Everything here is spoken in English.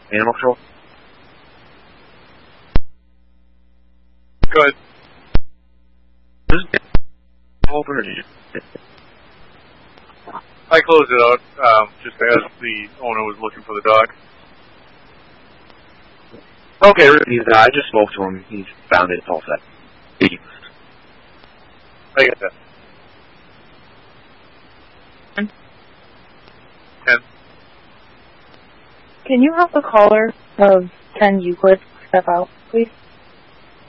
Animal Control. Go ahead. Open or did you? I closed it out, just as the owner was looking for the dog. Okay, I just spoke to him. He's found it. It's all set. I get that. 10. Can you have the caller of 10 Euclid step out, please?